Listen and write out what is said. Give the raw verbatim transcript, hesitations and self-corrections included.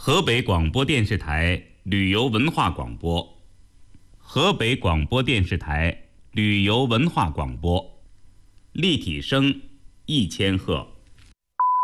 河北广播电视台旅游文化广播，河北广播电视台旅游文化广播，立体声一千赫。